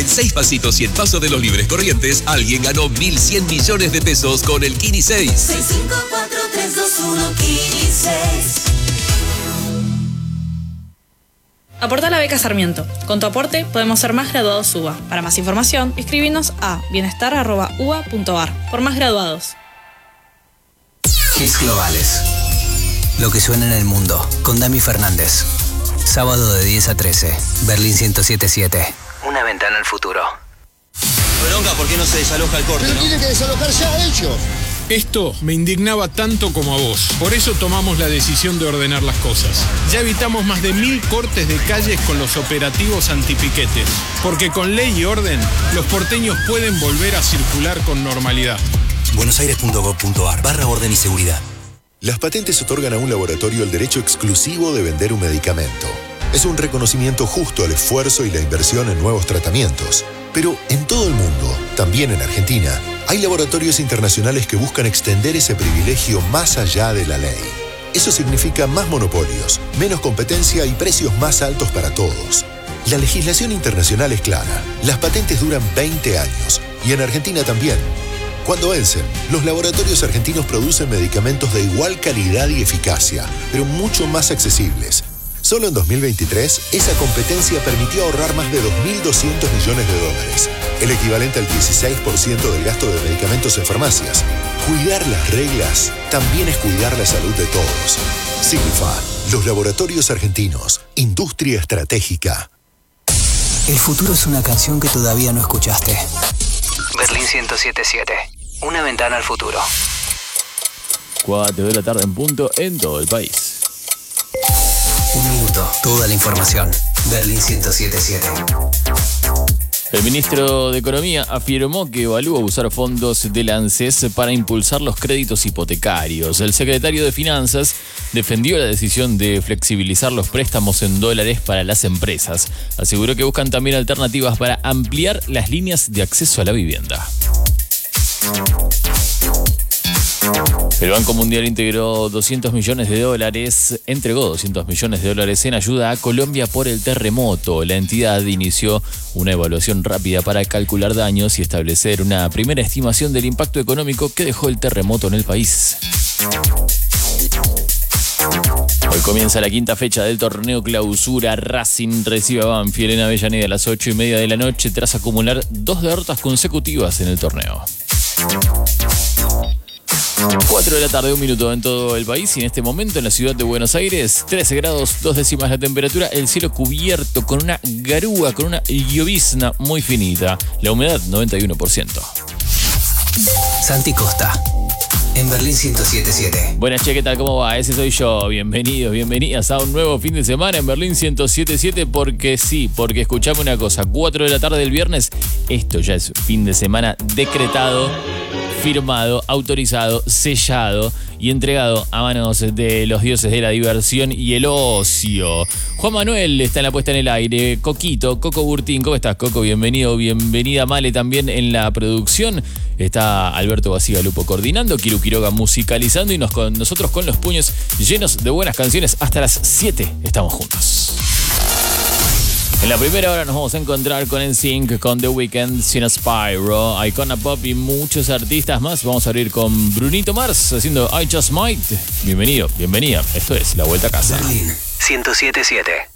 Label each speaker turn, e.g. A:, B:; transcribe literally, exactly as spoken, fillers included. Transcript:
A: En seis pasitos y en Paso de los Libres Corrientes, alguien ganó mil cien millones de pesos con el Kini seis.
B: seis cinco cuatro tres dos uno Kini seis.
C: Aporta la beca Sarmiento. Con tu aporte podemos ser más graduados U B A. Para más información, escribinos a bienestar arroba u b a punto a r. Por más graduados.
D: Hits globales. Lo que suena en el mundo. Con Dami Fernández. Sábado de diez a trece. Berlín ciento siete siete. Una ventana al futuro.
E: Bronca, ¿por qué no se desaloja el corte?
F: Pero
E: ¿no?
F: tienen que desalojar ya ellos.
G: Esto me indignaba tanto como a vos. Por eso tomamos la decisión de ordenar las cosas. Ya evitamos más de mil cortes de calles con los operativos antipiquetes. Porque con ley y orden, los porteños pueden volver a circular con normalidad.
H: buenosaires punto gov punto a r barra orden y seguridad.
I: Las patentes otorgan a un laboratorio el derecho exclusivo de vender un medicamento. Es un reconocimiento justo al esfuerzo y la inversión en nuevos tratamientos. Pero en todo el mundo, también en Argentina, hay laboratorios internacionales que buscan extender ese privilegio más allá de la ley. Eso significa más monopolios, menos competencia y precios más altos para todos. La legislación internacional es clara. Las patentes duran veinte años y en Argentina también. Cuando vencen, los laboratorios argentinos producen medicamentos de igual calidad y eficacia, pero mucho más accesibles. Solo en dos mil veintitrés, esa competencia permitió ahorrar más de dos mil doscientos millones de dólares, el equivalente al dieciséis por ciento del gasto de medicamentos en farmacias. Cuidar las reglas también es cuidar la salud de todos. Signifa, los laboratorios argentinos, industria estratégica.
D: El futuro es una canción que todavía no escuchaste. Berlín ciento siete siete. Una ventana al futuro.
J: cuatro de la tarde en punto en todo el país.
D: Un minuto. Toda la información. Berlín ciento siete siete.
J: El ministro de Economía afirmó que evalúa usar fondos del ANSES para impulsar los créditos hipotecarios. El secretario de Finanzas defendió la decisión de flexibilizar los préstamos en dólares para las empresas. Aseguró que buscan también alternativas para ampliar las líneas de acceso a la vivienda. El Banco Mundial integró doscientos millones de dólares, entregó doscientos millones de dólares en ayuda a Colombia por el terremoto. La entidad inició una evaluación rápida para calcular daños y establecer una primera estimación del impacto económico que dejó el terremoto en el país. Hoy comienza la quinta fecha del torneo Clausura. Racing recibe a Banfield en Avellaneda a las ocho y media de la noche tras acumular dos derrotas consecutivas en el torneo. cuatro de la tarde, un minuto en todo el país y en este momento en la ciudad de Buenos Aires, trece grados, dos décimas la temperatura, el cielo cubierto con una garúa, con una llovizna muy finita, la humedad noventa y uno por ciento.
D: Santi Costa, en Berlín ciento siete siete.
J: Buenas, che, ¿qué tal? ¿Cómo va? Ese soy yo. Bienvenidos, bienvenidas a un nuevo fin de semana en Berlín ciento siete siete, porque sí, porque escuchame una cosa, cuatro de la tarde del viernes, esto ya es fin de semana decretado, firmado, autorizado, sellado y entregado a manos de los dioses de la diversión y el ocio. Juan Manuel está en la puesta en el aire. Coquito, Coco Burtín, ¿cómo estás, Coco? Bienvenido, bienvenida. Male también en la producción. Está Alberto Basigalupo coordinando, Kiru Quiroga musicalizando y nos, con nosotros con los puños llenos de buenas canciones. Hasta las siete estamos juntos. En la primera hora nos vamos a encontrar con N Sync, con The Weeknd, Sina Spyro, Icona Pop y muchos artistas más. Vamos a abrir con Brunito Mars haciendo I Just Might. Bienvenido, bienvenida. Esto es La Vuelta a Casa.
D: Berlín ciento siete siete.